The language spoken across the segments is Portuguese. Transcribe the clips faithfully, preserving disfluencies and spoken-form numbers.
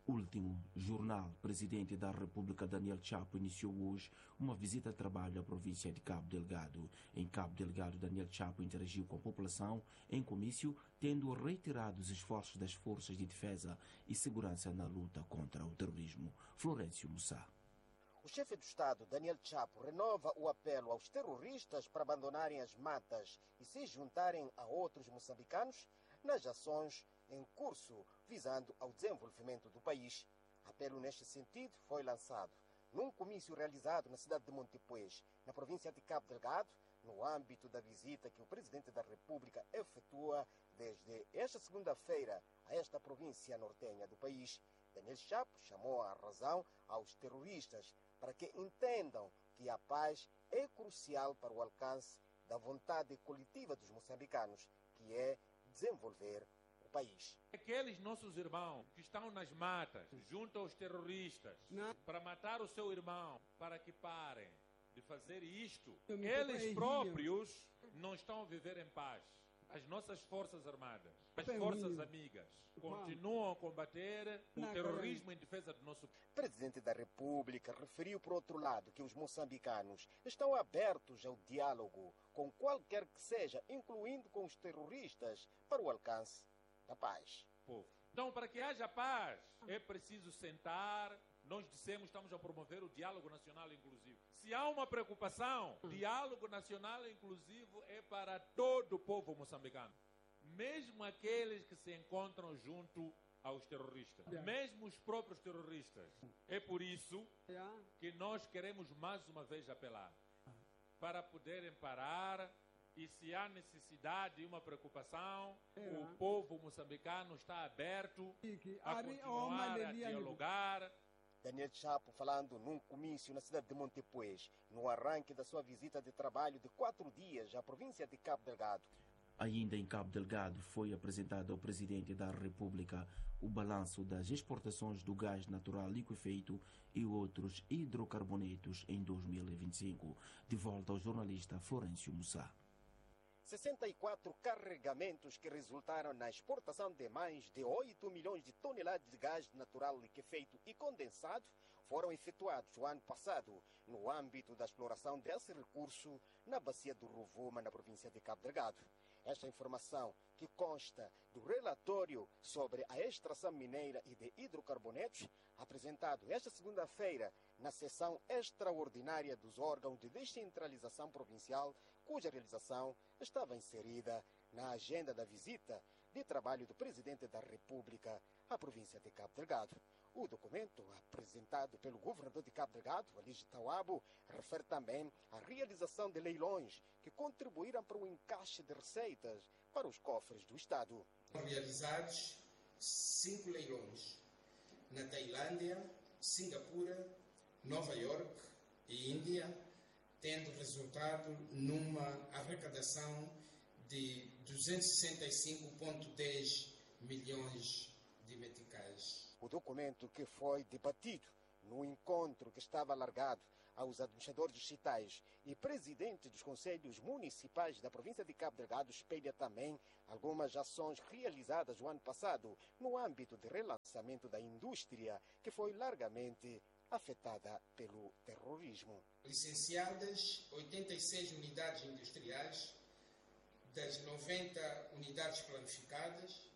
Último jornal, presidente da República Daniel Chapo iniciou hoje uma visita de trabalho à província de Cabo Delgado. Em Cabo Delgado, Daniel Chapo interagiu com a população em comício, tendo reiterado os esforços das forças de defesa e segurança na luta contra o terrorismo. Florencio Mussá. O chefe do Estado, Daniel Chapo, renova o apelo aos terroristas para abandonarem as matas e se juntarem a outros moçambicanos nas ações em curso visando ao desenvolvimento do país. Apelo neste sentido foi lançado num comício realizado na cidade de Montepuez, na província de Cabo Delgado, no âmbito da visita que o Presidente da República efetua desde esta segunda-feira a esta província nortenha do país. Daniel Chapo chamou a razão aos terroristas para que entendam que a paz é crucial para o alcance da vontade coletiva dos moçambicanos, que é desenvolver o país. Aqueles nossos irmãos que estão nas matas, junto aos terroristas, não. para matar o seu irmão, para que parem de fazer isto, eles próprios não estão a viver em paz. As nossas forças armadas, as forças amigas, continuam a combater o terrorismo em defesa do nosso país. O Presidente da República referiu, por outro lado, que os moçambicanos estão abertos ao diálogo com qualquer que seja, incluindo com os terroristas, para o alcance da paz. Povo. Então, para que haja paz, é preciso sentar. Nós dissemos, estamos a promover o diálogo nacional inclusivo. Se há uma preocupação, o diálogo nacional inclusivo é para todo o povo moçambicano. Mesmo aqueles que se encontram junto aos terroristas. Yeah. Mesmo os próprios terroristas. É por isso yeah. que nós queremos mais uma vez apelar para poderem parar e, se há necessidade e uma preocupação, yeah. o povo moçambicano está aberto a continuar a dialogar. Daniel Chapo falando num comício na cidade de Montepuez, no arranque da sua visita de trabalho de quatro dias à província de Cabo Delgado. Ainda em Cabo Delgado foi apresentado ao Presidente da República o balanço das exportações do gás natural liquefeito e outros hidrocarbonetos em dois mil e vinte e cinco. De volta ao jornalista Florencio Mussá. sessenta e quatro carregamentos que resultaram na exportação de mais de oito milhões de toneladas de gás natural liquefeito e condensado foram efetuados o ano passado no âmbito da exploração desse recurso na bacia do Rovuma, na província de Cabo Delgado. Esta informação, que consta do relatório sobre a extração mineira e de hidrocarbonetos, apresentado esta segunda-feira na sessão extraordinária dos órgãos de descentralização provincial, cuja realização estava inserida na agenda da visita de trabalho do Presidente da República à província de Cabo Delgado. O documento, apresentado pelo governador de Cabo Delgado, Aligi Tawabo, refere também à realização de leilões que contribuíram para o encaixe de receitas para os cofres do Estado. Realizados cinco leilões na Tailândia, Singapura, Nova York e Índia, tendo resultado numa arrecadação de duzentos e sessenta e cinco vírgula dez milhões de meticais. O documento, que foi debatido no encontro que estava alargado aos administradores distritais e presidentes dos conselhos municipais da província de Cabo Delgado, espelha também algumas ações realizadas no ano passado no âmbito de relançamento da indústria, que foi largamente afetada pelo terrorismo. Licenciadas oitenta e seis unidades industriais das noventa unidades planificadas,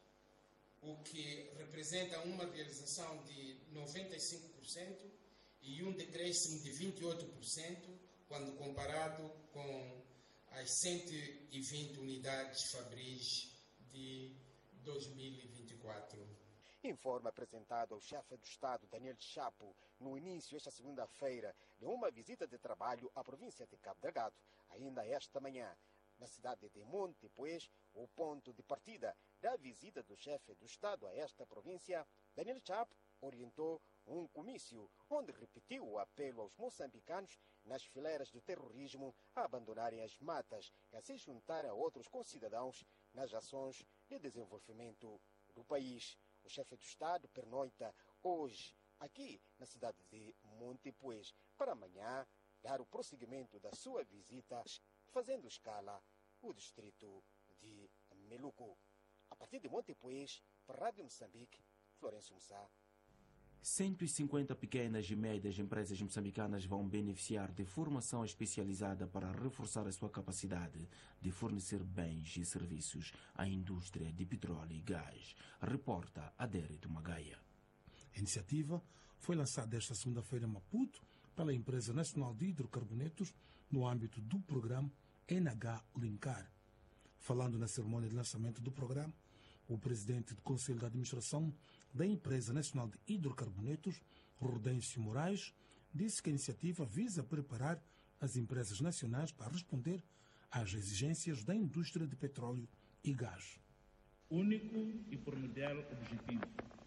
o que representa uma realização de noventa e cinco por cento e um decréscimo de vinte e oito por cento quando comparado com as cento e vinte unidades fabris de dois mil e vinte e quatro. Informe apresentado ao chefe do Estado, Daniel Chapo, no início esta segunda-feira de uma visita de trabalho à província de Cabo Delgado. Ainda esta manhã, na cidade de Montepuez, o ponto de partida da visita do chefe do Estado a esta província, Daniel Chapo orientou um comício onde repetiu o apelo aos moçambicanos nas fileiras do terrorismo a abandonarem as matas e a se juntarem a outros concidadãos nas ações de desenvolvimento do país. O chefe do Estado pernoita hoje aqui na cidade de Montepuez para amanhã dar o prosseguimento da sua visita, fazendo escala o distrito de Meluco. A partir de Montepuez, para a Rádio Moçambique, Florencio Mussá. cento e cinquenta pequenas e médias empresas moçambicanas vão beneficiar de formação especializada para reforçar a sua capacidade de fornecer bens e serviços à indústria de petróleo e gás, reporta Adérito Magaia. A iniciativa foi lançada esta segunda-feira em Maputo pela Empresa Nacional de Hidrocarbonetos no âmbito do programa N H Linkar. Falando na cerimônia de lançamento do programa, o presidente do Conselho de Administração da Empresa Nacional de Hidrocarbonetos, Rodêncio Moraes, disse que a iniciativa visa preparar as empresas nacionais para responder às exigências da indústria de petróleo e gás. Único e primordial objetivo: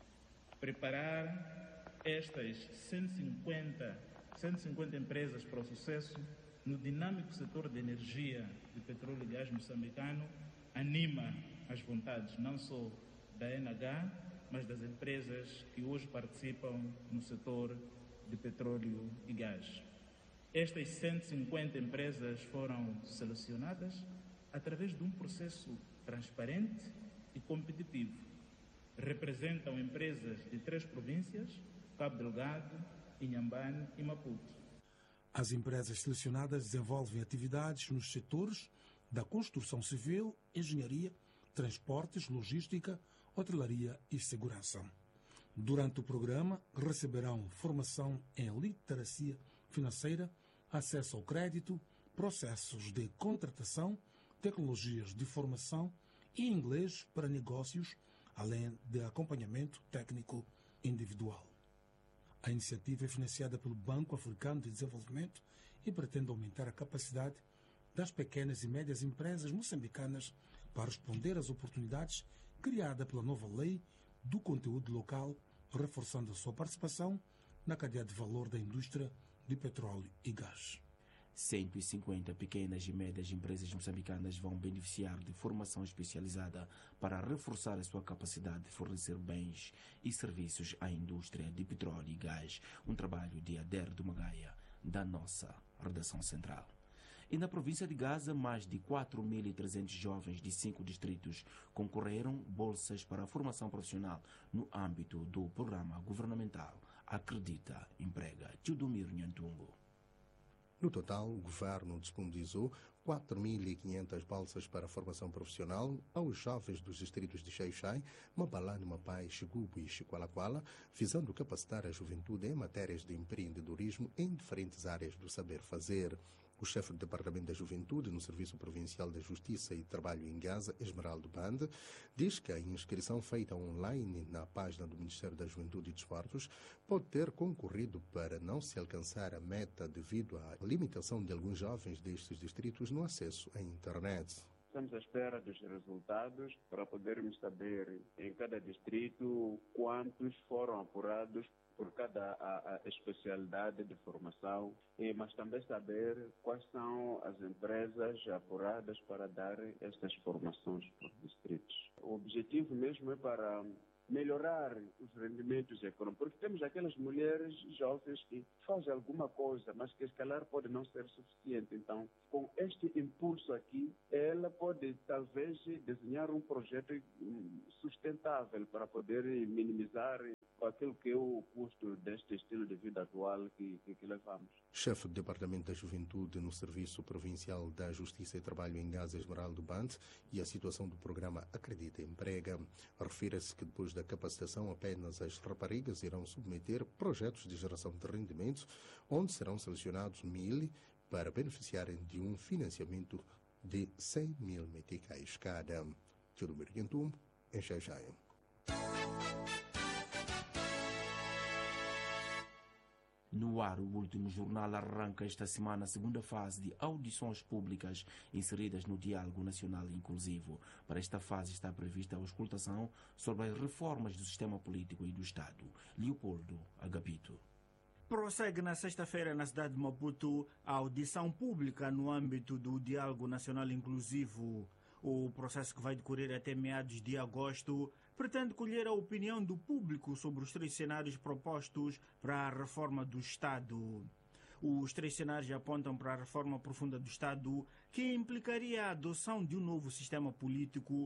preparar estas cento e cinquenta, cento e cinquenta empresas para o sucesso no dinâmico setor de energia de petróleo e gás moçambicano, anima as vontades não só da N H, mas das empresas que hoje participam no setor de petróleo e gás. Estas cento e cinquenta empresas foram selecionadas através de um processo transparente e competitivo. Representam empresas de três províncias: Cabo Delgado, Inhambane e Maputo. As empresas selecionadas desenvolvem atividades nos setores da construção civil, engenharia, transportes, logística, hotelaria e segurança. Durante o programa, receberão formação em literacia financeira, acesso ao crédito, processos de contratação, tecnologias de formação e inglês para negócios, além de acompanhamento técnico individual. A iniciativa é financiada pelo Banco Africano de Desenvolvimento e pretende aumentar a capacidade das pequenas e médias empresas moçambicanas para responder às oportunidades criadas pela nova lei do conteúdo local, reforçando a sua participação na cadeia de valor da indústria de petróleo e gás. cento e cinquenta pequenas e médias empresas moçambicanas vão beneficiar de formação especializada para reforçar a sua capacidade de fornecer bens e serviços à indústria de petróleo e gás, um trabalho de Adérito Magaia, da nossa redação central. E na província de Gaza, mais de quatro mil e trezentos jovens de cinco distritos concorreram bolsas para a formação profissional no âmbito do programa governamental Acredita Emprega. Tildomir Nhantumbo. No total, o governo disponibilizou quatro mil e quinhentas bolsas para a formação profissional aos jovens dos distritos de Xai-Xai, Mabalane, Mapai, Xigubu e Xiqualaquala, visando capacitar a juventude em matérias de empreendedorismo em diferentes áreas do saber fazer. O chefe do Departamento da Juventude no Serviço Provincial da Justiça e Trabalho em Gaza, Esmeraldo Bande, diz que a inscrição feita online na página do Ministério da Juventude e Desportos pode ter concorrido para não se alcançar a meta devido à limitação de alguns jovens destes distritos no acesso à internet. Estamos à espera dos resultados para podermos saber em cada distrito quantos foram apurados por cada a, a especialidade de formação, e, mas também saber quais são as empresas apuradas para dar estas formações por distritos. O objetivo mesmo é para melhorar os rendimentos econômicos, porque temos aquelas mulheres jovens que fazem alguma coisa, mas que, se calhar, pode não ser suficiente. Então, com este impulso aqui, ela pode, talvez, desenhar um projeto sustentável para poder minimizar aquilo que é o custo deste estilo de vida atual que, que, que levamos. Chefe do Departamento da Juventude no Serviço Provincial da Justiça e Trabalho em Gaza, Esmeraldo Bande, e a situação do programa Acredita Emprega. Refere-se que depois da capacitação apenas as raparigas irão submeter projetos de geração de rendimentos, onde serão selecionados mil para beneficiarem de um financiamento de cem mil meticais cada. Tio Mirguentum, em Xai-Xai. No ar, o último jornal arranca esta semana a segunda fase de audições públicas inseridas no Diálogo Nacional Inclusivo. Para esta fase está prevista a auscultação sobre as reformas do sistema político e do Estado. Leopoldo Agapito. Prossegue na sexta-feira na cidade de Maputo a audição pública no âmbito do Diálogo Nacional Inclusivo. O processo, que vai decorrer até meados de agosto, pretende colher a opinião do público sobre os três cenários propostos para a reforma do Estado. Os três cenários apontam para a reforma profunda do Estado, que implicaria a adoção de um novo sistema político,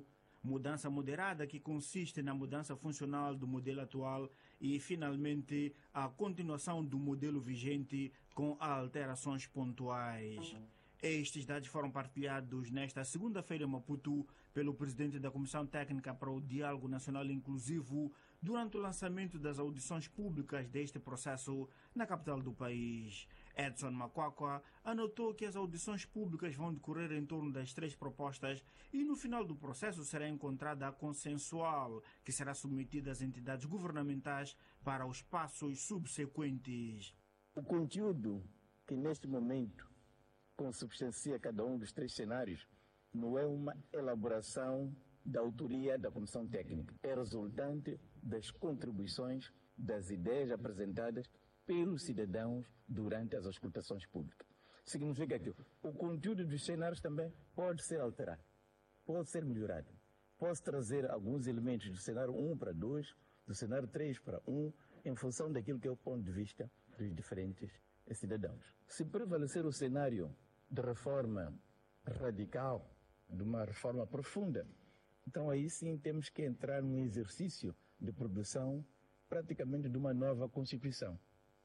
mudança moderada que consiste na mudança funcional do modelo atual e, finalmente, a continuação do modelo vigente com alterações pontuais. Estes dados foram partilhados nesta segunda-feira em Maputo pelo presidente da Comissão Técnica para o Diálogo Nacional Inclusivo durante o lançamento das audições públicas deste processo na capital do país. Edson Makwakwa anotou que as audições públicas vão decorrer em torno das três propostas e no final do processo será encontrada a consensual, que será submetida às entidades governamentais para os passos subsequentes. O conteúdo que neste momento consubstancia cada um dos três cenários não é uma elaboração da autoria da Comissão Técnica, é resultante das contribuições, das ideias apresentadas pelos cidadãos durante as auscultações públicas. Significa que o conteúdo dos cenários também pode ser alterado, pode ser melhorado. Posso trazer alguns elementos do cenário um para dois, do cenário três para um, em função daquilo que é o ponto de vista dos diferentes cidadãos. Se prevalecer o cenário de reforma radical, de uma reforma profunda, então aí sim temos que entrar num exercício de produção praticamente de uma nova Constituição.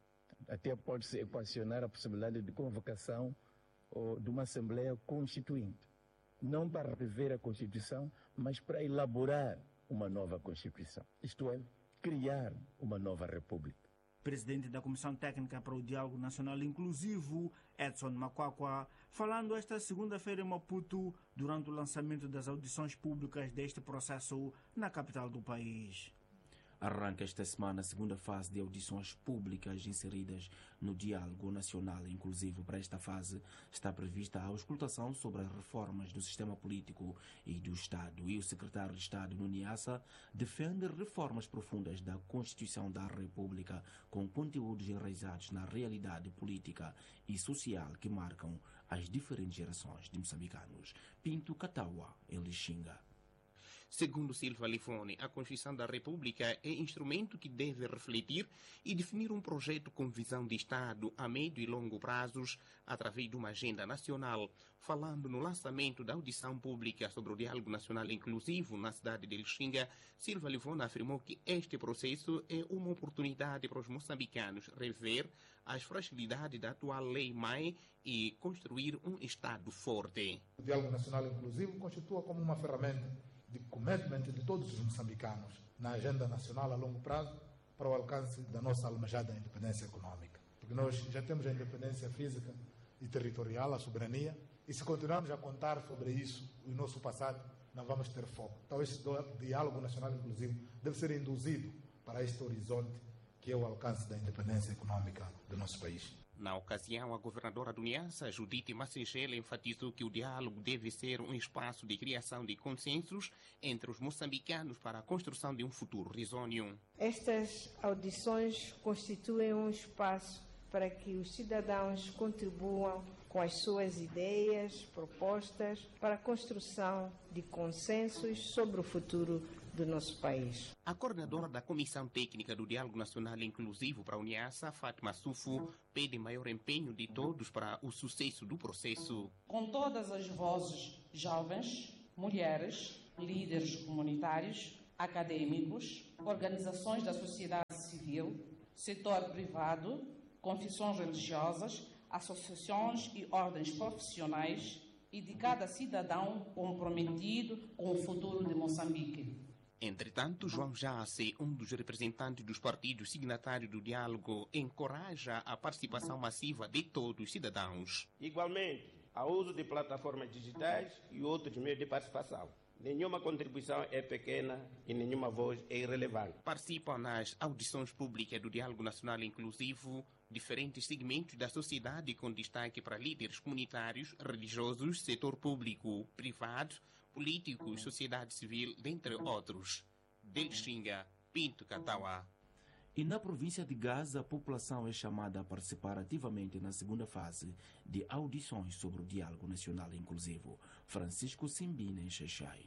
Até pode-se equacionar a possibilidade de convocação ou de uma Assembleia Constituinte. Não para rever a Constituição, mas para elaborar uma nova Constituição. Isto é, criar uma nova República. Presidente da Comissão Técnica para o Diálogo Nacional Inclusivo, Edson Makwakwa, falando esta segunda-feira em Maputo durante o lançamento das audições públicas deste processo na capital do país. Arranca esta semana a segunda fase de audições públicas inseridas no Diálogo Nacional Inclusivo. Para esta fase está prevista a auscultação sobre as reformas do sistema político e do Estado. E o secretário de Estado no Niassa defende reformas profundas da Constituição da República com conteúdos enraizados na realidade política e social que marcam as diferentes gerações de moçambicanos. Pinto Katawa, em Lixinga. Segundo Silva Lifone, a Constituição da República é instrumento que deve refletir e definir um projeto com visão de Estado a médio e longo prazos através de uma agenda nacional. Falando no lançamento da audição pública sobre o Diálogo Nacional Inclusivo na cidade de Lixinga, Silva Lifone afirmou que este processo é uma oportunidade para os moçambicanos rever as fragilidades da atual Lei M A E e construir um Estado forte. O Diálogo Nacional Inclusivo constitua como uma ferramenta de commitment de todos os moçambicanos na agenda nacional a longo prazo para o alcance da nossa almejada independência econômica. Porque nós já temos a independência física e territorial, a soberania, e se continuarmos a contar sobre isso, o nosso passado, não vamos ter foco. Então este diálogo nacional inclusivo deve ser induzido para este horizonte que é o alcance da independência econômica do nosso país. Na ocasião, a governadora do Niassa, Judite Massingela, enfatizou que o diálogo deve ser um espaço de criação de consensos entre os moçambicanos para a construção de um futuro risonho. Estas audições constituem um espaço para que os cidadãos contribuam com as suas ideias, propostas para a construção de consensos sobre o futuro do nosso país. A coordenadora da Comissão Técnica do Diálogo Nacional Inclusivo para a Niassa, Fátima Sufo, pede maior empenho de todos para o sucesso do processo. Com todas as vozes jovens, mulheres, líderes comunitários, acadêmicos, organizações da sociedade civil, setor privado, confissões religiosas, associações e ordens profissionais e de cada cidadão comprometido com o futuro de Moçambique. Entretanto, João Jace, um dos representantes dos partidos signatários do diálogo, encoraja a participação massiva de todos os cidadãos. Igualmente, ao uso de plataformas digitais e outros meios de participação. Nenhuma contribuição é pequena e nenhuma voz é irrelevante. Participam nas audições públicas do Diálogo Nacional Inclusivo diferentes segmentos da sociedade com destaque para líderes comunitários, religiosos, setor público, privado, políticos, sociedade civil, dentre outros. Del Xinga, Pinto Katawa. E na província de Gaza, a população é chamada a participar ativamente na segunda fase de audições sobre o Diálogo Nacional Inclusivo. Francisco Simbina, em Xaixai.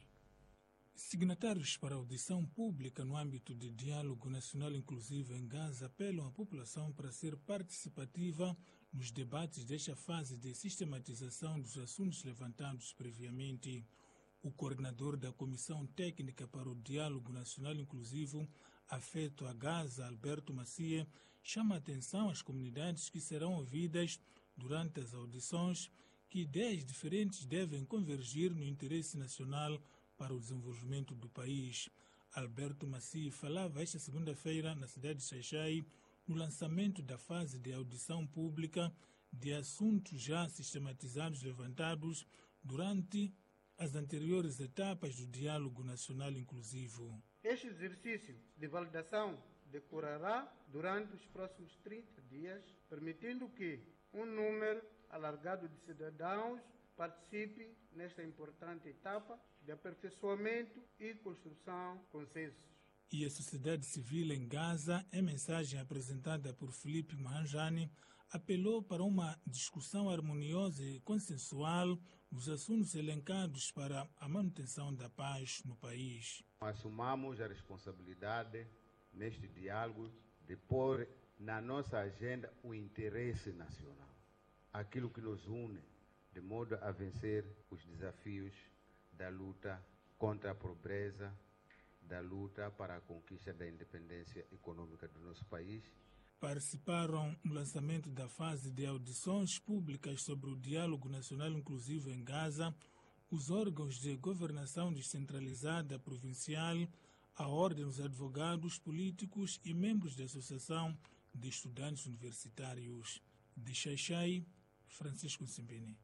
Signatários para audição pública no âmbito de Diálogo Nacional Inclusivo em Gaza apelam à população para ser participativa nos debates desta fase de sistematização dos assuntos levantados previamente. O coordenador da Comissão Técnica para o Diálogo Nacional Inclusivo, afeto a Gaza, Alberto Macia, chama a atenção às comunidades que serão ouvidas durante as audições, que ideias diferentes devem convergir no interesse nacional para o desenvolvimento do país. Alberto Macia falava esta segunda-feira na cidade de Xai-Xai, no lançamento da fase de audição pública de assuntos já sistematizados levantados durante as anteriores etapas do Diálogo Nacional Inclusivo. Este exercício de validação decorrerá durante os próximos trinta dias, permitindo que um número alargado de cidadãos participe nesta importante etapa de aperfeiçoamento e construção de consensos. E a sociedade civil em Gaza, em mensagem apresentada por Filipe Mahanjani, apelou para uma discussão harmoniosa e consensual dos assuntos elencados para a manutenção da paz no país. Assumamos a responsabilidade neste diálogo de pôr na nossa agenda o interesse nacional, aquilo que nos une, de modo a vencer os desafios da luta contra a pobreza, da luta para a conquista da independência econômica do nosso país. Participaram no lançamento da fase de audições públicas sobre o Diálogo Nacional Inclusivo em Gaza os órgãos de governação descentralizada provincial, a Ordem dos Advogados Políticos e membros da Associação de Estudantes Universitários. De Xai-Xai, Francisco Simbini.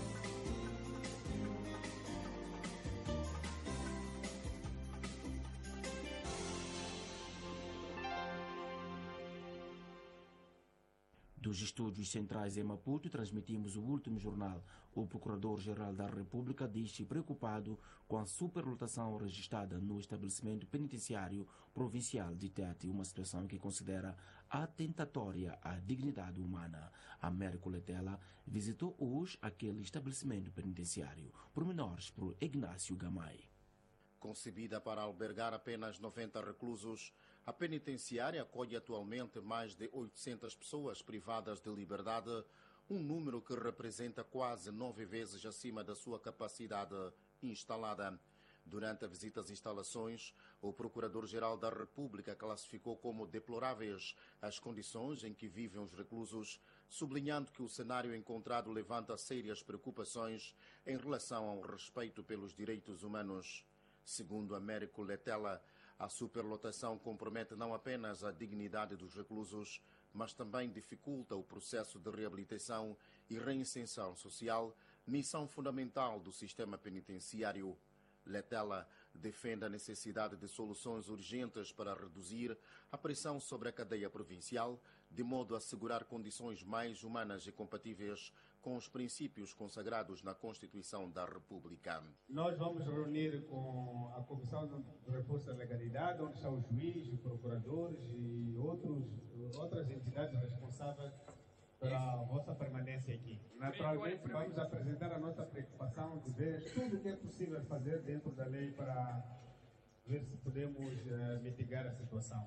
Dos estúdios centrais em Maputo, transmitimos o último jornal. O Procurador-Geral da República diz-se preocupado com a superlotação registrada no estabelecimento penitenciário provincial de Tete, uma situação que considera atentatória à dignidade humana. Américo Letela visitou hoje aquele estabelecimento penitenciário. Pormenores por Ignácio Gamay. Concebida para albergar apenas noventa reclusos, a penitenciária acolhe atualmente mais de oitocentas pessoas privadas de liberdade, um número que representa quase nove vezes acima da sua capacidade instalada. Durante a visita às instalações, o Procurador-Geral da República classificou como deploráveis as condições em que vivem os reclusos, sublinhando que o cenário encontrado levanta sérias preocupações em relação ao respeito pelos direitos humanos. Segundo Américo Letela, a superlotação compromete não apenas a dignidade dos reclusos, mas também dificulta o processo de reabilitação e reinserção social, missão fundamental do sistema penitenciário. Letela defende a necessidade de soluções urgentes para reduzir a pressão sobre a cadeia provincial, de modo a assegurar condições mais humanas e compatíveis com os princípios consagrados na Constituição da República. Nós vamos reunir com a Comissão de Reforço da Legalidade, onde estão os juízes, procuradores e outros, outras entidades responsáveis pela vossa permanência aqui. Naturalmente, vamos apresentar a nossa preocupação de ver tudo o que é possível fazer dentro da lei para ver se podemos uh, mitigar a situação.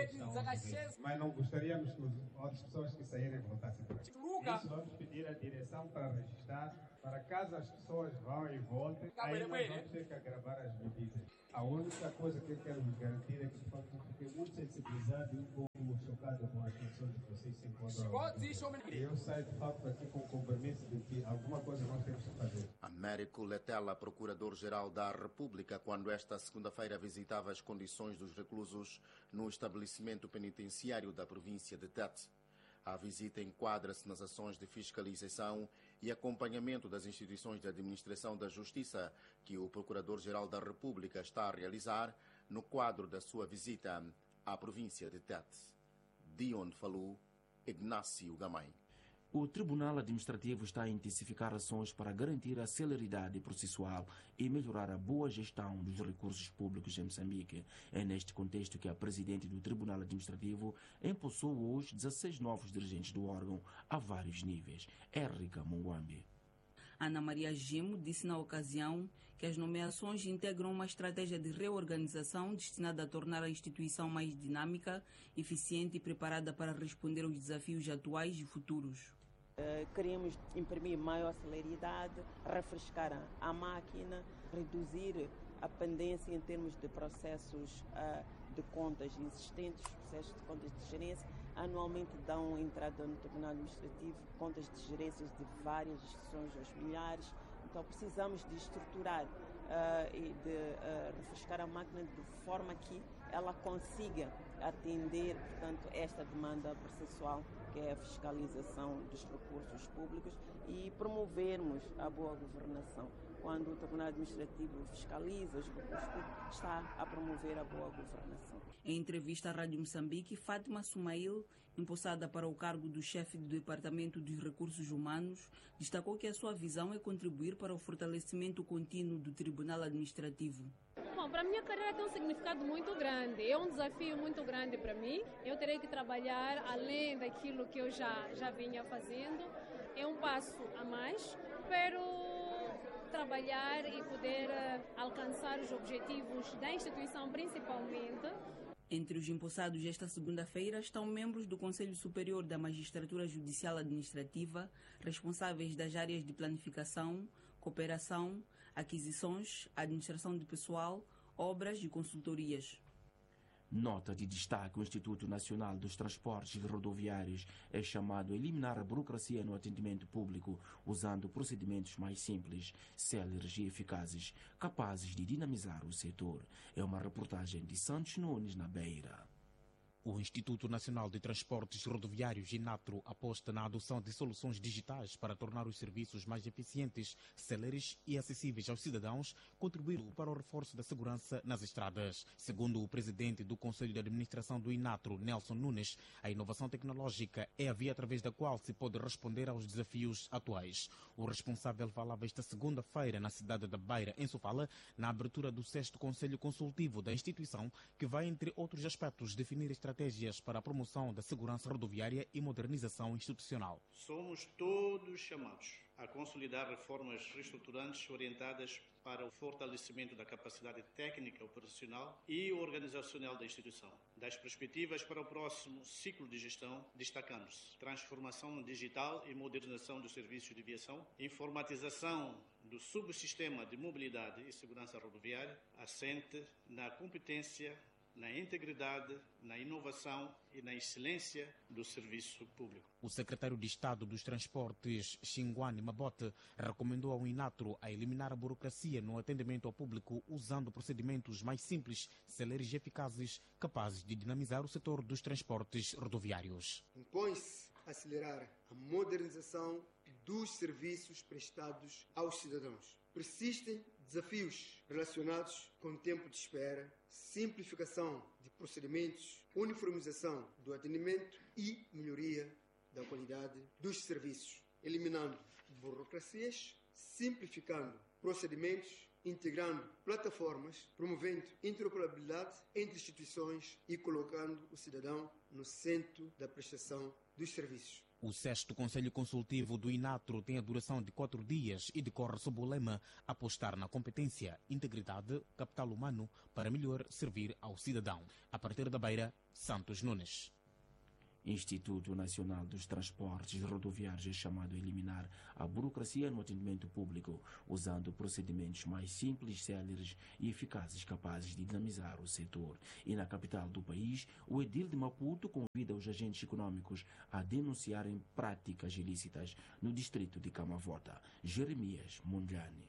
Mas não gostaríamos que as outras pessoas que saírem voltassem para aqui. Isso vamos pedir à direção para registrar, para caso as pessoas vão e voltem, aí nós vamos ter que agravar as medidas. A única coisa que eu quero vos garantir é que de facto fiquei muito sensibilizado e um pouco chocado com as condições que vocês se encontram. E eu saio de facto aqui com o compromisso de que alguma coisa nós temos que fazer. Américo Letela, Procurador-Geral da República, quando esta segunda-feira visitava as condições dos reclusos no estabelecimento penitenciário da província de Tete. A visita enquadra-se nas ações de fiscalização e acompanhamento das instituições de administração da Justiça que o Procurador-Geral da República está a realizar no quadro da sua visita à província de Tete. De onde falou Ignácio Gamay. O Tribunal Administrativo está a intensificar ações para garantir a celeridade processual e melhorar a boa gestão dos recursos públicos em Moçambique. É neste contexto que a presidente do Tribunal Administrativo empossou hoje dezesseis novos dirigentes do órgão a vários níveis. Érica Munguambi. Ana Maria Gimo disse na ocasião que as nomeações integram uma estratégia de reorganização destinada a tornar a instituição mais dinâmica, eficiente e preparada para responder aos desafios atuais e futuros. Uh, queremos imprimir maior celeridade, refrescar a, a máquina, reduzir a pendência em termos de processos uh, de contas existentes, processos de contas de gerência. Anualmente dão entrada no Tribunal Administrativo contas de gerências de várias instituições, aos milhares. Então precisamos de estruturar uh, e de uh, refrescar a máquina de forma que ela consiga atender, portanto, esta demanda processual, que é a fiscalização dos recursos públicos, e promovermos a boa governação. Quando o Tribunal Administrativo fiscaliza os recursos públicos, está a promover a boa governação. Em entrevista à Rádio Moçambique, Fátima Sumail, empossada para o cargo do chefe do Departamento dos Recursos Humanos, destacou que a sua visão é contribuir para o fortalecimento contínuo do Tribunal Administrativo. Bom, para a minha carreira tem um significado muito grande, é um desafio muito grande para mim. Eu terei que trabalhar além daquilo que eu já, já vinha fazendo. É um passo a mais, espero trabalhar e poder alcançar os objetivos da instituição principalmente. Entre os empossados esta segunda-feira estão membros do Conselho Superior da Magistratura Judicial Administrativa, responsáveis das áreas de planificação, cooperação, aquisições, administração de pessoal, obras e consultorias. Nota de destaque: o Instituto Nacional dos Transportes Rodoviários é chamado a eliminar a burocracia no atendimento público, usando procedimentos mais simples, céleres e eficazes, capazes de dinamizar o setor. É uma reportagem de Santos Nunes, na Beira. O Instituto Nacional de Transportes Rodoviários, INATRO, aposta na adoção de soluções digitais para tornar os serviços mais eficientes, céleres e acessíveis aos cidadãos, contribuindo para o reforço da segurança nas estradas. Segundo o presidente do Conselho de Administração do INATRO, Nelson Nunes, a inovação tecnológica é a via através da qual se pode responder aos desafios atuais. O responsável falava esta segunda-feira na cidade da Beira, em Sofala, na abertura do sexto Conselho Consultivo da instituição, que vai, entre outros aspectos, definir estratégias estratégias para a promoção da segurança rodoviária e modernização institucional. Somos todos chamados a consolidar reformas reestruturantes orientadas para o fortalecimento da capacidade técnica, operacional e organizacional da instituição. Das perspectivas para o próximo ciclo de gestão, destacando-se transformação digital e modernização dos serviços de viação, informatização do subsistema de mobilidade e segurança rodoviária, assente na competência, na integridade, na inovação e na excelência do serviço público. O secretário de Estado dos Transportes, Xinguane Mabote, recomendou ao INATRO a eliminar a burocracia no atendimento ao público usando procedimentos mais simples, céleres e eficazes, capazes de dinamizar o setor dos transportes rodoviários. Impõe-se acelerar a modernização dos serviços prestados aos cidadãos. Persistem desafios relacionados com o tempo de espera, simplificação de procedimentos, uniformização do atendimento e melhoria da qualidade dos serviços, eliminando burocracias, simplificando procedimentos, integrando plataformas, promovendo interoperabilidade entre instituições e colocando o cidadão no centro da prestação dos serviços. O sexto Conselho Consultivo do INATRO tem a duração de quatro dias e decorre sob o lema apostar na competência, integridade, capital humano para melhor servir ao cidadão. A partir da Beira, Santos Nunes. Instituto Nacional dos Transportes Rodoviários é chamado a eliminar a burocracia no atendimento público, usando procedimentos mais simples, céleres e eficazes, capazes de dinamizar o setor. E na capital do país, o edil de Maputo convida os agentes econômicos a denunciarem práticas ilícitas no distrito de Camavota. Jeremias Mundiani.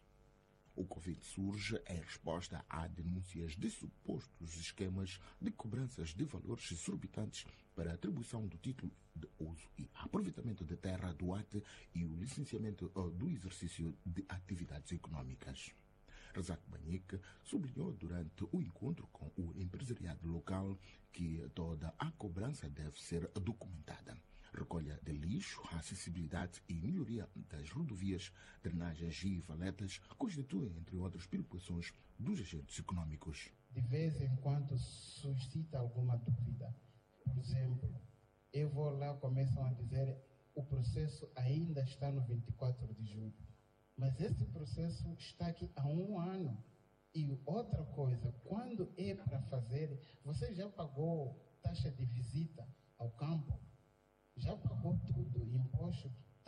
O Covid surge em resposta a denúncias de supostos esquemas de cobranças de valores exorbitantes para a atribuição do título de uso e aproveitamento de terra do A T e o licenciamento do exercício de atividades econômicas. Razak Banhique sublinhou durante o encontro com o empresariado local que toda a cobrança deve ser documentada. Recolha de lixo, acessibilidade e melhoria das rodovias, drenagens e valetas constituem, entre outras, preocupações dos agentes econômicos. De vez em quando suscita alguma dúvida. Por exemplo, eu vou lá, começam a dizer o processo ainda está no vinte e quatro de julho. Mas esse processo está aqui há um ano. E outra coisa, quando é para fazer, você já pagou taxa de visita ao campo? Já pagou tudo, imposto, taxa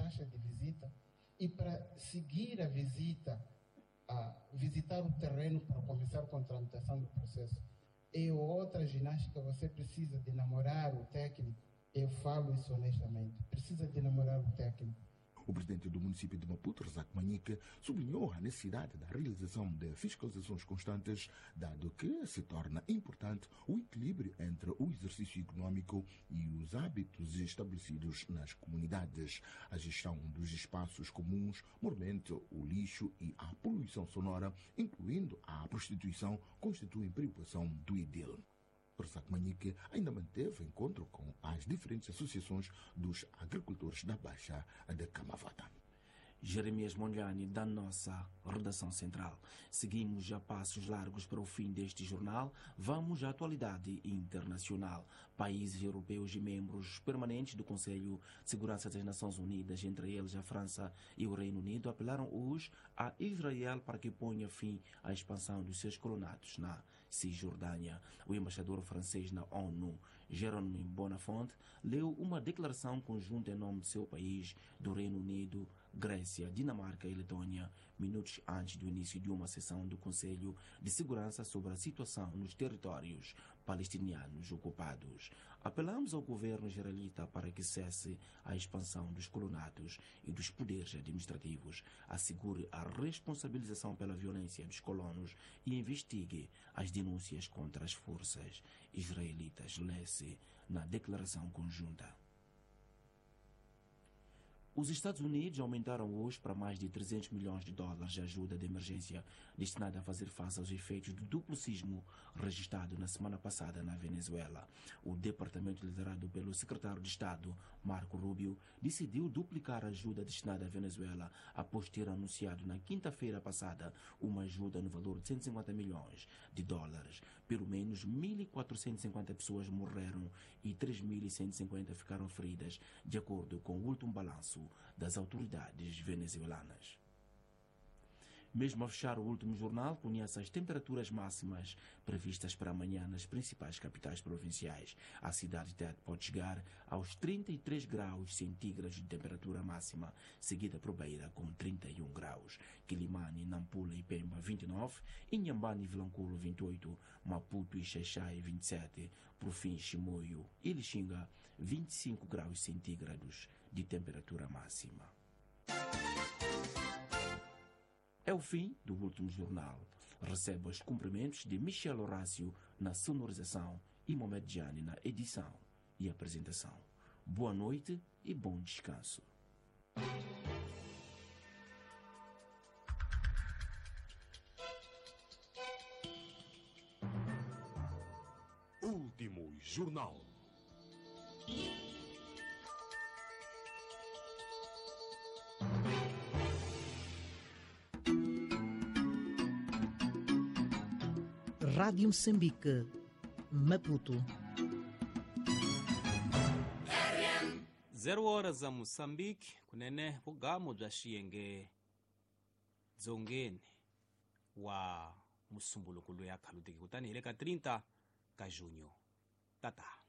taxa de visita e para seguir a visita, a visitar o terreno para começar com a tramitação do processo. É outra ginástica, você precisa de namorar o técnico. Eu falo isso honestamente, precisa de namorar o técnico. O presidente do município de Maputo, Razak Manique, sublinhou a necessidade da realização de fiscalizações constantes, dado que se torna importante o equilíbrio entre o exercício econômico e os hábitos estabelecidos nas comunidades. A gestão dos espaços comuns, mormente o lixo e a poluição sonora, incluindo a prostituição, constituem preocupação do edil. Razak Manique ainda manteve encontro com as diferentes associações dos agricultores da Baixa de Camavata. Jeremias Monlani, da nossa redação central. Seguimos a passos largos para o fim deste jornal. Vamos à atualidade internacional. Países europeus e membros permanentes do Conselho de Segurança das Nações Unidas, entre eles a França e o Reino Unido, apelaram hoje a Israel para que ponha fim à expansão dos seus colonatos na Cisjordânia. O embaixador francês na ONU, Jérôme Bonafont, leu uma declaração conjunta em nome de seu país, do Reino Unido, Grécia, Dinamarca e Letônia, minutos antes do início de uma sessão do Conselho de Segurança sobre a situação nos territórios palestinianos ocupados. Apelamos ao governo israelita para que cesse a expansão dos colonatos e dos poderes administrativos, assegure a responsabilização pela violência dos colonos e investigue as denúncias contra as forças israelitas, lê-se na declaração conjunta. Os Estados Unidos aumentaram hoje para mais de trezentos milhões de dólares de ajuda de emergência destinada a fazer face aos efeitos do duplo sismo registrado na semana passada na Venezuela. O departamento liderado pelo secretário de Estado, Marco Rubio, decidiu duplicar a ajuda destinada à Venezuela após ter anunciado na quinta-feira passada uma ajuda no valor de cento e cinquenta milhões de dólares. Pelo menos mil e quatrocentas e cinquenta pessoas morreram e três mil e cento e cinquenta ficaram feridas, de acordo com o último balanço das autoridades venezuelanas. Mesmo a fechar o último jornal, conhece as temperaturas máximas previstas para amanhã nas principais capitais provinciais. A cidade de Tete pode chegar aos trinta e três graus centígrados de temperatura máxima, seguida por Beira com trinta e um graus, Quilimane, Nampula e Pemba vinte e nove, Inhambane e Vilanculo vinte e oito, Maputo e Xaixai vinte e sete, por fim Chimoio e Lixinga vinte e cinco graus centígrados de temperatura máxima. É o fim do último jornal. Receba os cumprimentos de Michel Horácio na sonorização e Mohamed Jani na edição e apresentação. Boa noite e bom descanso. Último jornal. Rádio Moçambique, Maputo. Zero horas a Moçambique, kunene bugamo bya xiyenge dzongeni wa musumbuluku loyi a khalutiki kutani hi le ka trinta ka junyo tata.